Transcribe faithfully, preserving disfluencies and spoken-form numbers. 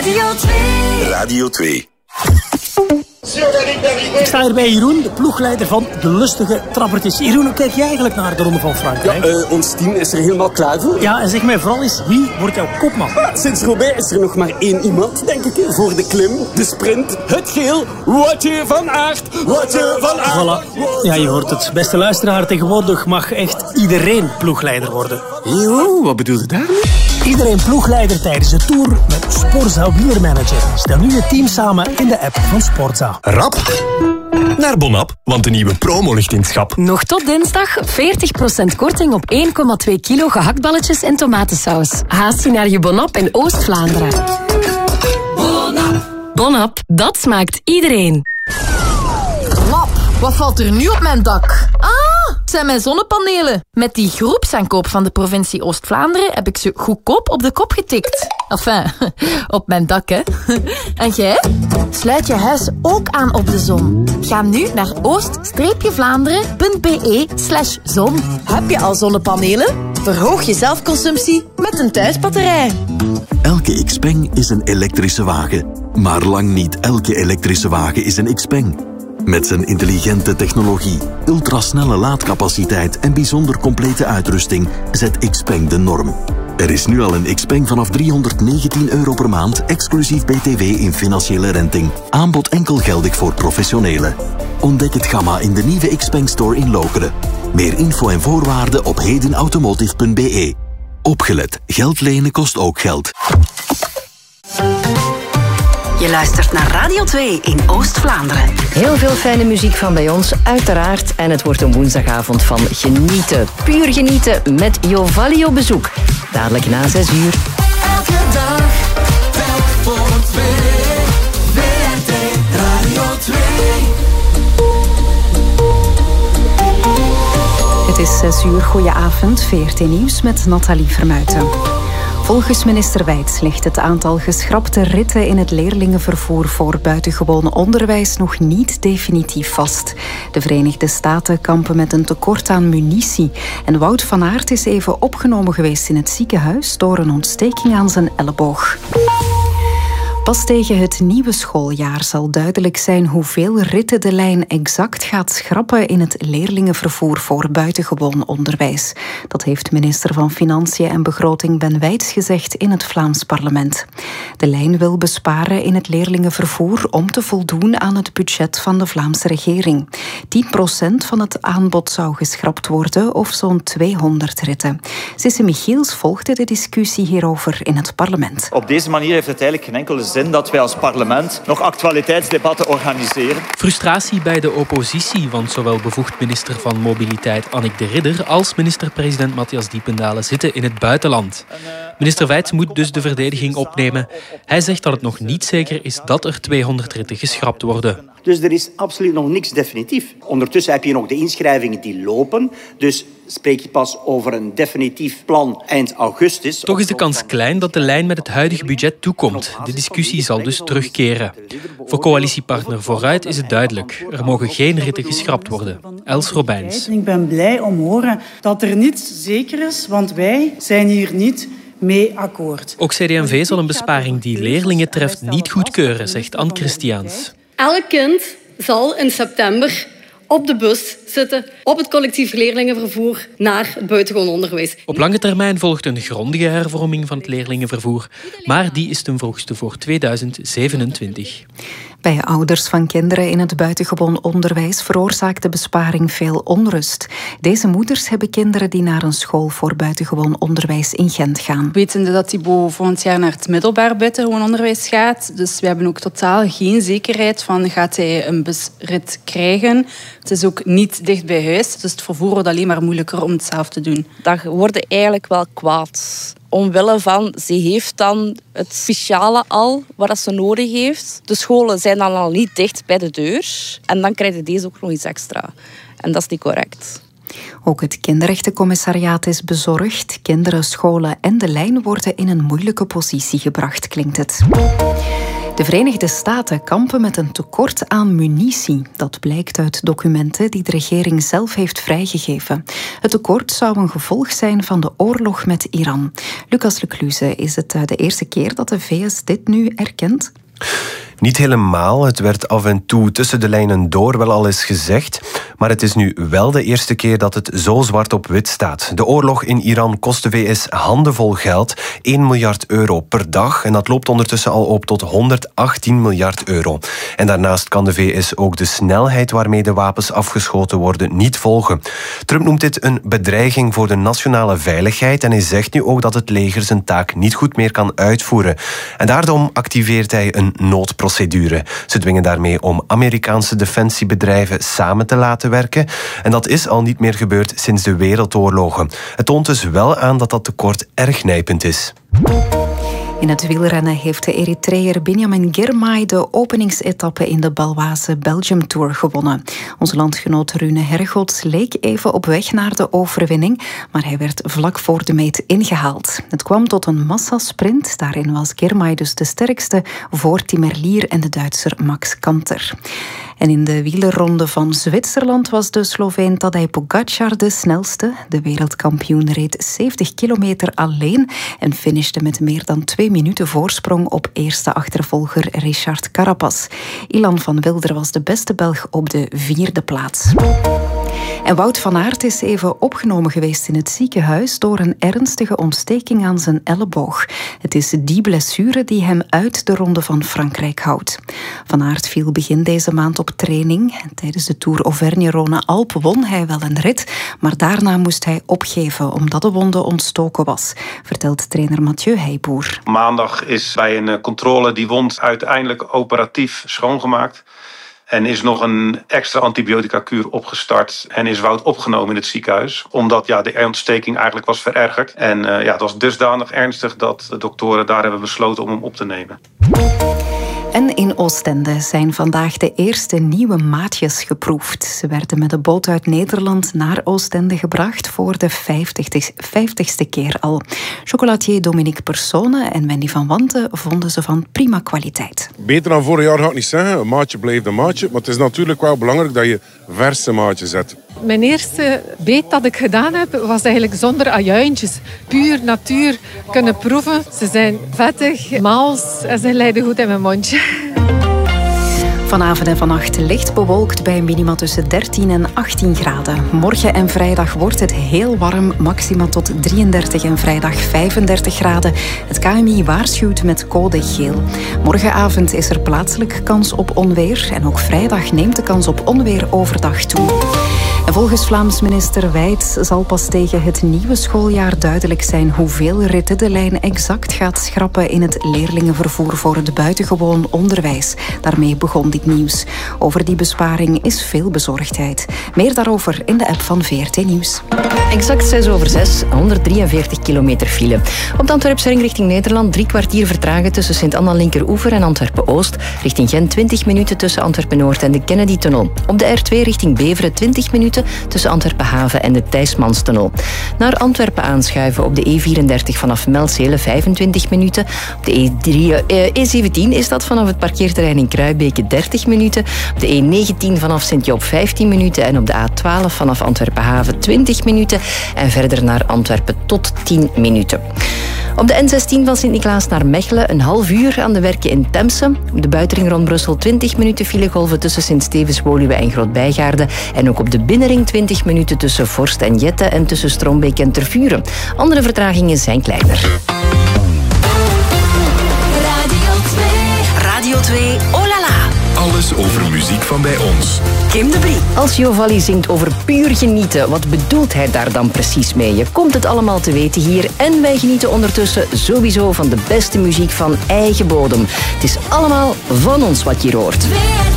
Radio twee. Radio twee. Ik sta hier bij Jeroen, de ploegleider van de lustige trappertjes. Jeroen, hoe kijk jij eigenlijk naar de Ronde van Frankrijk? Ja, uh, ons team is er helemaal klaar voor. Ja, en zeg mij vooral eens, wie wordt jouw kopman? Ah, sinds Roubaix is er nog maar één iemand, denk ik, voor de klim, de sprint, het geel. Woutje van Aert, Woutje van Aert. Voilà. Ja, je hoort het. Beste luisteraar, tegenwoordig mag echt iedereen ploegleider worden. Jo, wat bedoel je daar nu? Iedereen ploegleider tijdens de Tour met Sporza Wielermanager. Stel nu je team samen in de app van Sporza. Rap naar Bonap, want de nieuwe promo ligt in het schap. Nog tot dinsdag veertig procent korting op één komma twee kilo gehaktballetjes en tomatensaus. Haast je naar je Bonap in Oost-Vlaanderen. Bonap. Bonap, dat smaakt iedereen. Lap, wat valt er nu op mijn dak? Ah, het zijn mijn zonnepanelen. Met die groepsaankoop van de provincie Oost-Vlaanderen heb ik ze goedkoop op de kop getikt. Enfin, op mijn dak, hè. En jij? Sluit je huis ook aan op de zon. Ga nu naar oost-vlaanderen.be slash zon. Heb je al zonnepanelen? Verhoog je zelfconsumptie met een thuisbatterij. Elke Xpeng is een elektrische wagen. Maar lang niet elke elektrische wagen is een Xpeng. Met zijn intelligente technologie, ultrasnelle laadcapaciteit en bijzonder complete uitrusting zet Xpeng de norm. Er is nu al een Xpeng vanaf driehonderdnegentien euro per maand, exclusief B T W in financiële renting. Aanbod enkel geldig voor professionelen. Ontdek het gamma in de nieuwe Xpeng Store in Lokeren. Meer info en voorwaarden op hedenautomotive punt b e. Opgelet, geld lenen kost ook geld. Je luistert naar Radio twee in Oost-Vlaanderen. Heel veel fijne muziek van bij ons, uiteraard. En het wordt een woensdagavond van genieten. Puur genieten met Jovalli op bezoek. Dadelijk na zes uur. Elke dag, telk voor twee. W R T Radio twee. Het is zes uur, goedenavond. V R T Nieuws met Nathalie Vermuijten. Volgens minister Wijts ligt het aantal geschrapte ritten in het leerlingenvervoer voor buitengewoon onderwijs nog niet definitief vast. De Verenigde Staten kampen met een tekort aan munitie. En Wout van Aert is even opgenomen geweest in het ziekenhuis door een ontsteking aan zijn elleboog. Pas tegen het nieuwe schooljaar zal duidelijk zijn hoeveel ritten de lijn exact gaat schrappen in het leerlingenvervoer voor buitengewoon onderwijs. Dat heeft minister van Financiën en Begroting Ben Wijts gezegd in het Vlaams parlement. De lijn wil besparen in het leerlingenvervoer om te voldoen aan het budget van de Vlaamse regering. tien procent van het aanbod zou geschrapt worden, of zo'n tweehonderd ritten. Sisse Michiels volgde de discussie hierover in het parlement. Op deze manier heeft het eigenlijk geen enkele zin dat wij als parlement nog actualiteitsdebatten organiseren. Frustratie bij de oppositie, want zowel bevoegd minister van Mobiliteit Annick de Ridder als minister-president Matthias Diependalen zitten in het buitenland. Minister Wijts moet dus de verdediging opnemen. Hij zegt dat het nog niet zeker is dat er tweehonderd ritten geschrapt worden. Dus er is absoluut nog niks definitief. Ondertussen heb je nog de inschrijvingen die lopen. Dus spreek je pas over een definitief plan eind augustus. Toch is de kans klein dat de lijn met het huidige budget toekomt. De discussie zal dus terugkeren. Voor coalitiepartner Vooruit is het duidelijk. Er mogen geen ritten geschrapt worden. Els Robijns. Ik ben blij om te horen dat er niets zeker is, want wij zijn hier niet mee akkoord. Ook C D en V zal een besparing die leerlingen treft niet goedkeuren, zegt Anne Christiaans. Elk kind zal in september op de bus zitten, op het collectief leerlingenvervoer naar het buitengewoon onderwijs. Op lange termijn volgt een grondige hervorming van het leerlingenvervoer, maar die is ten vroegste voor tweeduizend zevenentwintig. Bij ouders van kinderen in het buitengewoon onderwijs veroorzaakt de besparing veel onrust. Deze moeders hebben kinderen die naar een school voor buitengewoon onderwijs in Gent gaan. Wetende dat Thibaut volgend jaar naar het middelbaar buitengewoon onderwijs gaat. Dus we hebben ook totaal geen zekerheid van gaat hij een busrit krijgen. Het is ook niet dicht bij huis, dus het vervoer wordt alleen maar moeilijker om het zelf te doen. Dat wordt eigenlijk wel kwaad. Omwille van, ze heeft dan het speciale al, wat ze nodig heeft. De scholen zijn dan al niet dicht bij de deur. En dan krijg je deze ook nog iets extra. En dat is niet correct. Ook het kinderrechtencommissariaat is bezorgd. Kinderen, scholen en de lijn worden in een moeilijke positie gebracht, klinkt het. De Verenigde Staten kampen met een tekort aan munitie. Dat blijkt uit documenten die de regering zelf heeft vrijgegeven. Het tekort zou een gevolg zijn van de oorlog met Iran. Lucas Lecluze, is het de eerste keer dat de V S dit nu erkent? Niet helemaal. Het werd af en toe tussen de lijnen door wel al eens gezegd. Maar het is nu wel de eerste keer dat het zo zwart op wit staat. De oorlog in Iran kost de V S handenvol geld. één miljard euro per dag. En dat loopt ondertussen al op tot honderdachttien miljard euro. En daarnaast kan de V S ook de snelheid waarmee de wapens afgeschoten worden niet volgen. Trump noemt dit een bedreiging voor de nationale veiligheid. En hij zegt nu ook dat het leger zijn taak niet goed meer kan uitvoeren. En daarom activeert hij een noodprocedure. Ze dwingen daarmee om Amerikaanse defensiebedrijven samen te laten werken. En dat is al niet meer gebeurd sinds de wereldoorlogen. Het toont dus wel aan dat dat tekort erg nijpend is. In het wielrennen heeft de Eritreër Benjamin Girmay de openingsetappe in de Baloise Belgium Tour gewonnen. Onze landgenoot Rune Hergots leek even op weg naar de overwinning, maar hij werd vlak voor de meet ingehaald. Het kwam tot een massasprint. Daarin was Girmay dus de sterkste voor Tim Merlier en de Duitser Max Kanter. En in de wielerronde van Zwitserland was de Sloveen Tadej Pogačar de snelste. De wereldkampioen reed zeventig kilometer alleen en finishte met meer dan twee minuten voorsprong op eerste achtervolger Richard Carapaz. Ilan van Wilder was de beste Belg op de vierde plaats. En Wout van Aert is even opgenomen geweest in het ziekenhuis door een ernstige ontsteking aan zijn elleboog. Het is die blessure die hem uit de Ronde van Frankrijk houdt. Van Aert viel begin deze maand op training. Tijdens de Tour Auvergne-Rhône-Alpes won hij wel een rit, maar daarna moest hij opgeven omdat de wonde ontstoken was, vertelt trainer Mathieu Heijboer. Maandag is bij een controle die wond uiteindelijk operatief schoongemaakt. En is nog een extra antibiotica-kuur opgestart. En is Wout opgenomen in het ziekenhuis. Omdat ja, de ontsteking eigenlijk was verergerd. En uh, ja, het was dusdanig ernstig dat de doktoren daar hebben besloten om hem op te nemen. En in Oostende zijn vandaag de eerste nieuwe maatjes geproefd. Ze werden met de boot uit Nederland naar Oostende gebracht voor de vijftigste keer al. Chocolatier Dominique Persone en Wendy van Wanten vonden ze van prima kwaliteit. Beter dan vorig jaar ga ik niet zeggen. Een maatje blijft een maatje. Maar het is natuurlijk wel belangrijk dat je verse maatjes zet. Mijn eerste beet dat ik gedaan heb, was eigenlijk zonder ajuintjes. Puur natuur kunnen proeven. Ze zijn vettig, mals en ze leiden goed in mijn mondje. Vanavond en vannacht licht bewolkt bij minima tussen dertien en achttien graden. Morgen en vrijdag wordt het heel warm, maxima tot drieëndertig en vrijdag vijfendertig graden. Het K M I waarschuwt met code geel. Morgenavond is er plaatselijk kans op onweer en ook vrijdag neemt de kans op onweer overdag toe. En volgens Vlaams minister Wijts zal pas tegen het nieuwe schooljaar duidelijk zijn hoeveel ritten de lijn exact gaat schrappen in het leerlingenvervoer voor het buitengewoon onderwijs. Daarmee begon dit nieuws. Over die besparing is veel bezorgdheid. Meer daarover in de app van V R T Nieuws. Exact zes over zes, honderddrieënveertig kilometer file. Op de Antwerpse ring richting Nederland drie kwartier vertragen tussen Sint-Anna Linkeroever en Antwerpen-Oost. Richting Gent twintig minuten tussen Antwerpen-Noord en de Kennedy-tunnel. Op de R twee richting Beveren twintig minuten tussen Antwerpen-Haven en de Thijsmanstunnel. Naar Antwerpen aanschuiven op de E vierendertig vanaf Melzele vijfentwintig minuten. Op de E drie, eh, E zeventien is dat vanaf het parkeerterrein in Kruibeke dertig minuten. Op de E negentien vanaf Sint-Job vijftien minuten en op de A twaalf vanaf Antwerpen-Haven twintig minuten en verder naar Antwerpen tot tien minuten. Op de N zestien van Sint-Niklaas naar Mechelen een half uur aan de werken in Temse. Op de buitenring rond Brussel twintig minuten filegolven tussen Sint-Stevens, Woluwe en Groot-Bijgaarde. En ook op de binnenring twintig minuten tussen Vorst en Jette en tussen Strombeek en Tervuren. Andere vertragingen zijn kleiner. Radio twee, oh la la. Alles over muziek van bij ons. Kim de Brie. Als Jovalli zingt over puur genieten, wat bedoelt hij daar dan precies mee? Je komt het allemaal te weten hier en wij genieten ondertussen sowieso van de beste muziek van eigen bodem. Het is allemaal van ons wat je hier hoort.